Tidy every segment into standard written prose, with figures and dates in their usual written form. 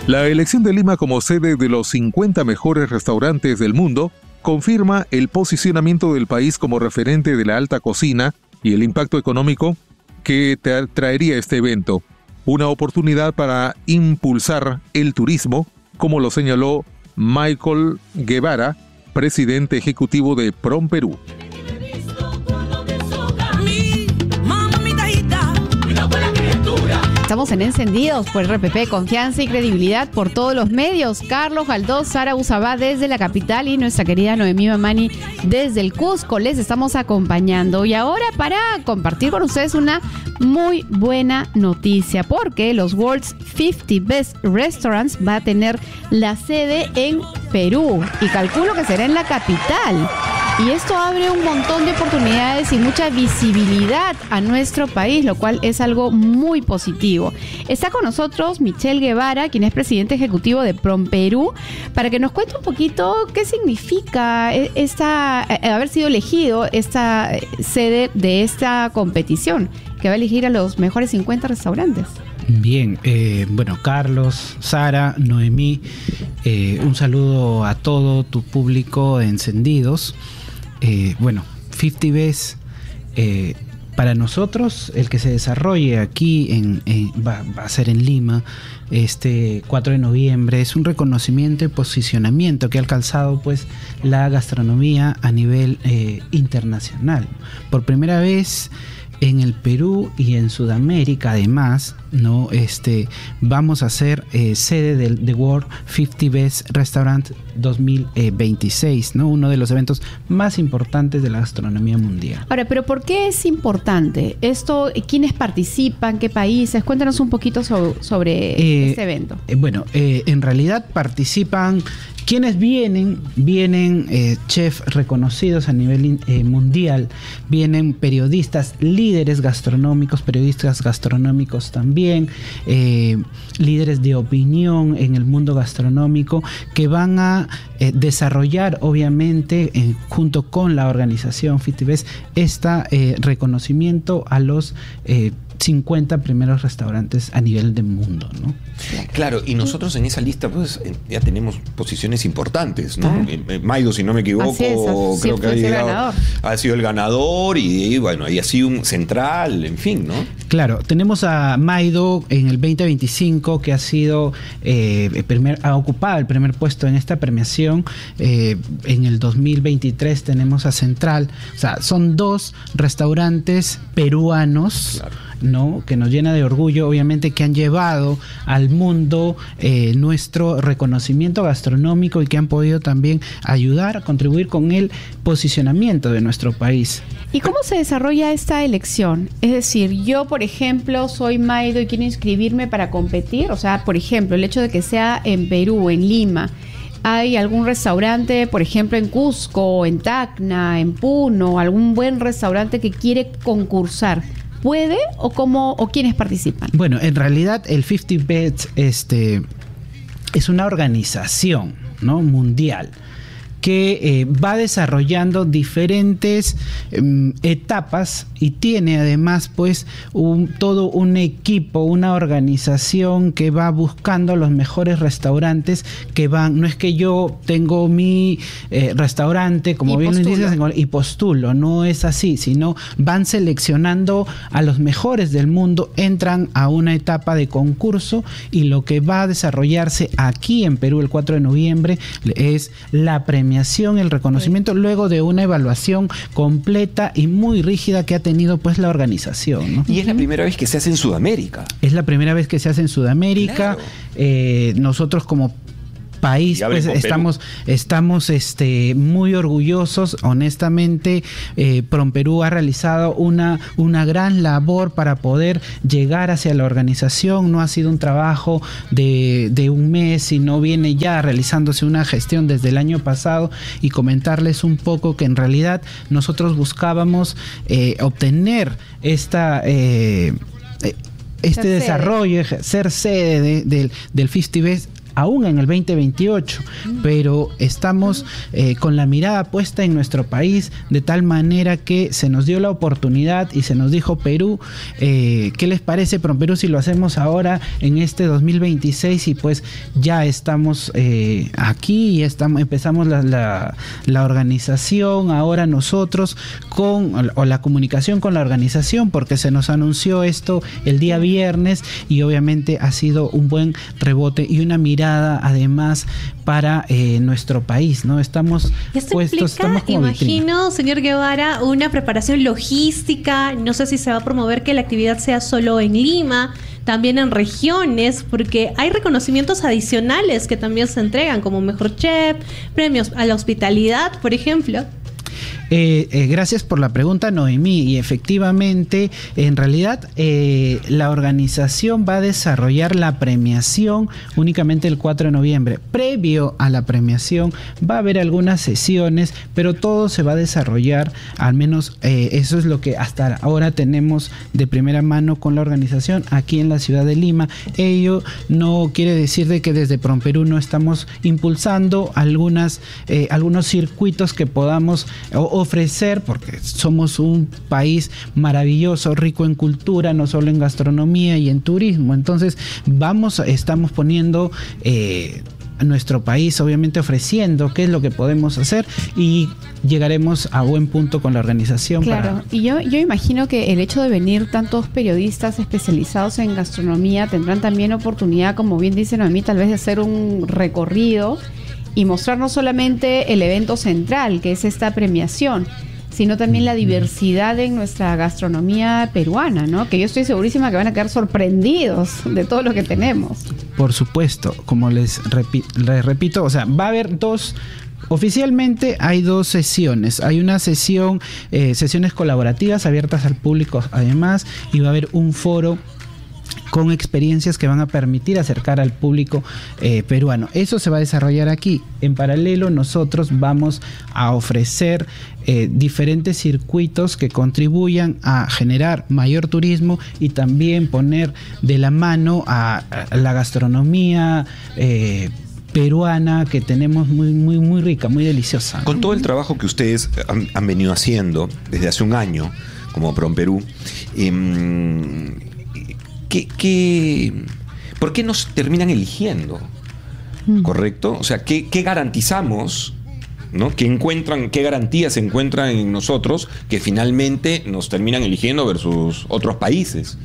La elección de Lima como sede de los 50 mejores restaurantes del mundo confirma el posicionamiento del país como referente de la alta cocina y el impacto económico que traería este evento. Una oportunidad para impulsar el turismo, como lo señaló Michael Guevara, presidente ejecutivo de PROMPERÚ. Estamos en Encendidos por RPP, confianza y credibilidad por todos los medios. Carlos Galdós, Sara Usabá desde la capital y nuestra querida Noemí Mamani desde el Cusco. Les estamos acompañando. Y ahora para compartir con ustedes una muy buena noticia, porque los World's 50 Best Restaurants va a tener la sede en Perú y calculo que será en la capital. Y esto abre un montón de oportunidades y mucha visibilidad a nuestro país, lo cual es algo muy positivo. Está con nosotros Michelle Guevara, quien es presidente ejecutivo de PROMPERÚ, para que nos cuente un poquito qué significa haber sido elegido esta sede de esta competición, que va a elegir a los mejores 50 restaurantes. Bien, bueno, Carlos, Sara, Noemí, un saludo a todo tu público de Encendidos. Bueno, 50 Best, para nosotros, el que se desarrolle aquí va a ser en Lima, este 4 de noviembre, es un reconocimiento y posicionamiento que ha alcanzado pues la gastronomía a nivel internacional. Por primera vez en el Perú y en Sudamérica, además, ¿no? Vamos a ser sede del The World 50 Best Restaurant 2026, ¿no? Uno de los eventos más importantes de la gastronomía mundial. Ahora, pero ¿por qué es importante esto? ¿Quiénes participan? ¿Qué países? Cuéntanos un poquito sobre este evento. Bueno, en realidad participan quienes vienen chefs reconocidos a nivel mundial, vienen periodistas, líderes gastronómicos, periodistas gastronómicos también, líderes de opinión en el mundo gastronómico, que van a desarrollar, obviamente, junto con la organización 50 Best, reconocimiento a los 50 primeros restaurantes a nivel del mundo, ¿no? Claro, y nosotros en esa lista pues ya tenemos posiciones importantes, ¿no? Maido, si no me equivoco, creo que ha sido el ganador y bueno, y ha sido un central, en fin, ¿no? Claro, tenemos a Maido en el 2025, que ha sido ha ocupado el primer puesto en esta premiación. En el 2023 tenemos a Central. O sea, son dos restaurantes peruanos, claro, ¿no? Que nos llena de orgullo, obviamente, que han llevado al mundo nuestro reconocimiento gastronómico y que han podido también ayudar a contribuir con el posicionamiento de nuestro país. ¿Y cómo se desarrolla esta elección? Es decir, yo, por ejemplo, soy Maido y quiero inscribirme para competir. O sea, por ejemplo, el hecho de que sea en Perú, en Lima, ¿hay algún restaurante, por ejemplo, en Cusco, en Tacna, en Puno, algún buen restaurante que quiere concursar? ¿Puede o quiénes participan? Bueno, en realidad el 50 Best es una organización, ¿no?, mundial, que va desarrollando diferentes etapas y tiene además pues todo un equipo, una organización que va buscando los mejores restaurantes que van. No es que yo tengo mi restaurante, como bien dices, y postulo, no es así, sino van seleccionando a los mejores del mundo, entran a una etapa de concurso y lo que va a desarrollarse aquí en Perú el 4 de noviembre es la premiación, el reconocimiento, luego de una evaluación completa y muy rígida que ha tenido pues la organización, ¿no? Y es la primera vez que se hace en Sudamérica. Es la primera vez que se hace en Sudamérica. Claro. Nosotros como país pues estamos muy orgullosos. Honestamente, PROMPERÚ ha realizado una gran labor para poder llegar hacia la organización. No ha sido un trabajo de un mes, sino viene ya realizándose una gestión desde el año pasado. Y comentarles un poco que en realidad nosotros buscábamos obtener desarrollo, ser sede del 50 Best aún en el 2028, pero estamos con la mirada puesta en nuestro país, de tal manera que se nos dio la oportunidad y se nos dijo: Perú, ¿qué les parece PROMPERÚ si lo hacemos ahora en este 2026? Y pues ya estamos aquí y empezamos la organización ahora nosotros o la comunicación con la organización, porque se nos anunció esto el día viernes y obviamente ha sido un buen rebote y una mirada además para nuestro país, ¿no? Estamos puestos, estamos como imagino, señor Guevara, una preparación logística. No sé si se va a promover que la actividad sea solo en Lima, también en regiones, porque hay reconocimientos adicionales que también se entregan, como Mejor Chef, premios a la hospitalidad, por ejemplo. Gracias por la pregunta, Noemí, y efectivamente, en realidad, la organización va a desarrollar la premiación únicamente el 4 de noviembre. Previo a la premiación va a haber algunas sesiones, pero todo se va a desarrollar, al menos eso es lo que hasta ahora tenemos de primera mano con la organización aquí en la ciudad de Lima. Ello no quiere decir de que desde PROMPERÚ no estamos impulsando algunos circuitos que podamos ofrecer, porque somos un país maravilloso, rico en cultura, no solo en gastronomía y en turismo. Entonces estamos poniendo nuestro país, obviamente ofreciendo qué es lo que podemos hacer, y llegaremos a buen punto con la organización. Claro, y yo imagino que el hecho de venir tantos periodistas especializados en gastronomía tendrán también oportunidad, como bien dice Noemí, tal vez de hacer un recorrido y mostrar no solamente el evento central, que es esta premiación, sino también la diversidad en nuestra gastronomía peruana, ¿no? Que yo estoy segurísima que van a quedar sorprendidos de todo lo que tenemos. Por supuesto, como les repito, o sea, va a haber oficialmente hay 2 sesiones. Hay una sesiones colaborativas abiertas al público además, y va a haber un foro con experiencias que van a permitir acercar al público peruano. Eso se va a desarrollar aquí. En paralelo, nosotros vamos a ofrecer diferentes circuitos que contribuyan a generar mayor turismo y también poner de la mano a la gastronomía peruana que tenemos muy rica, muy deliciosa. Con todo el trabajo que ustedes han venido haciendo desde hace un año como PROMPERÚ, ¿por qué nos terminan eligiendo? ¿Correcto? O sea, ¿qué garantizamos? ¿No? ¿Qué garantías se encuentran en nosotros que finalmente nos terminan eligiendo versus otros países?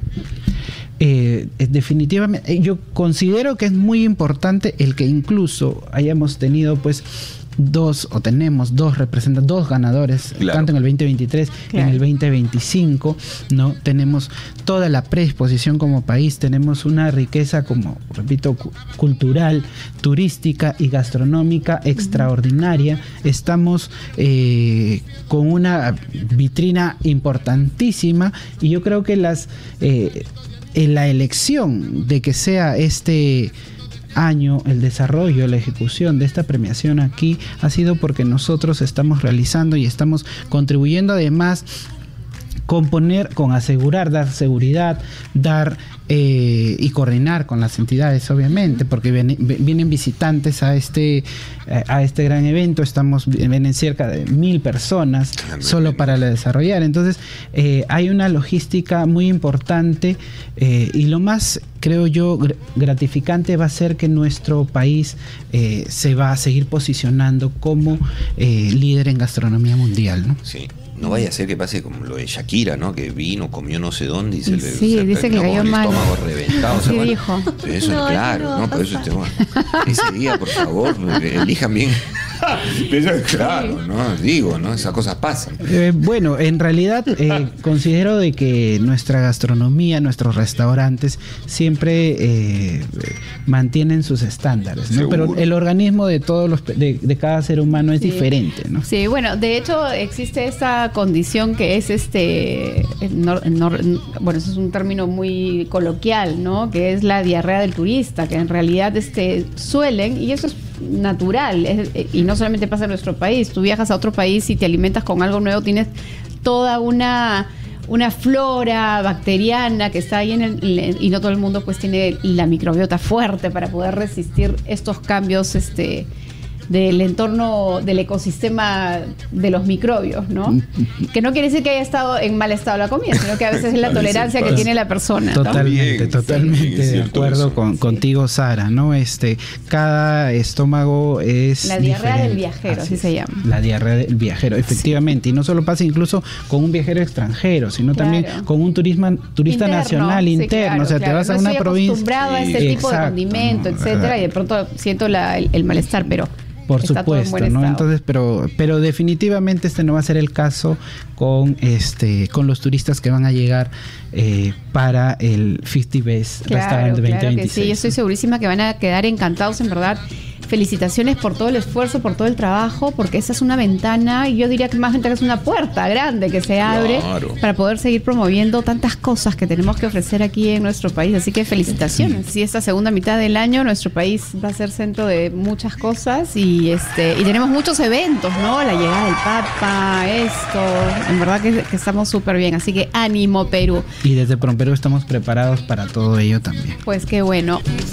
Definitivamente, yo considero que es muy importante el que incluso hayamos tenido tenemos dos ganadores, claro, tanto en el 2023 y en el 2025, ¿no? Tenemos toda la predisposición como país, tenemos una riqueza, como repito, cultural, turística y gastronómica extraordinaria. Estamos con una vitrina importantísima, y yo creo que en la elección de que sea este año el desarrollo, la ejecución de esta premiación aquí ha sido porque nosotros estamos realizando y estamos contribuyendo además con asegurar, dar seguridad, dar y coordinar con las entidades, obviamente, porque vienen visitantes a este gran evento. Vienen cerca de 1,000 personas solo para desarrollar. Entonces hay una logística muy importante, y lo más, creo yo, gratificante va a ser que nuestro país se va a seguir posicionando como líder en gastronomía mundial, ¿no? Sí. No vaya a ser que pase como lo de Shakira, ¿no? Que vino, comió no sé dónde y dice que le cayó mal. El estómago reventado. Sí, dijo. Eso no, es claro, ¿no? Por eso ese día, por favor, elijan bien. Eso es claro, ¿no? Digo, ¿no? Esas cosas pasan. Bueno, en realidad considero de que nuestra gastronomía, nuestros restaurantes siempre mantienen sus estándares, ¿no? Pero el organismo de todos de cada ser humano es diferente, ¿no? Sí, bueno, de hecho existe esta condición que es bueno, eso es un término muy coloquial, ¿no? Que es la diarrea del turista, que en realidad suelen, y eso es natural, y no solamente pasa en nuestro país. Tú viajas a otro país y te alimentas con algo nuevo, tienes toda una una flora bacteriana que está ahí y no todo el mundo pues tiene la microbiota fuerte para poder resistir estos cambios del entorno, del ecosistema de los microbios, ¿no? Que no quiere decir que haya estado en mal estado la comida, sino que a veces es la tolerancia que tiene la persona, ¿no? Totalmente de acuerdo contigo, Sara, ¿no? Cada estómago es la diarrea diferente. del viajero, así se llama. La diarrea del viajero, efectivamente. Sí. Y no solo pasa incluso con un viajero extranjero, sino también con un turista interno, nacional, interno. O sea, te vas a una provincia. Acostumbrado a ese tipo de condimento, etcétera, y de pronto siento el malestar, pero por supuesto, ¿no? Entonces, pero definitivamente no va a ser el caso con los turistas que van a llegar para el 50 Best Restaurant 2026. Claro que sí, yo estoy segurísima que van a quedar encantados, en verdad. Felicitaciones por todo el esfuerzo, por todo el trabajo, porque esa es una ventana, y yo diría que más ventana es una puerta grande que se abre para poder seguir promoviendo tantas cosas que tenemos que ofrecer aquí en nuestro país. Así que felicitaciones. Sí, esta segunda mitad del año nuestro país va a ser centro de muchas cosas y tenemos muchos eventos, ¿no? La llegada del Papa, en verdad que estamos súper bien. Así que ánimo, Perú. Y desde PromPerú estamos preparados para todo ello también. Pues qué bueno.